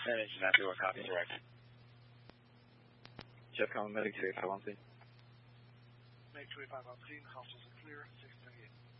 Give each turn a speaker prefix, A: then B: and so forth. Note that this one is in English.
A: Managed not to copy direct.
B: Jeff Common Medic 285 on scene.
C: Medic 285 on scene, hostiles are clear, 638.